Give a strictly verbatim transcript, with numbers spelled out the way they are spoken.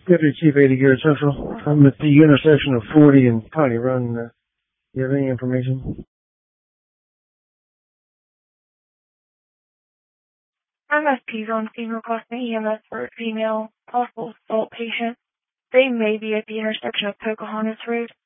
Deputy Chief eighty Garrett Central. I'm at the intersection of forty and County Run. Uh, you have any information? M S P's on scene requesting E M S for a female possible assault patient. They may be at the intersection of Pocahontas Road.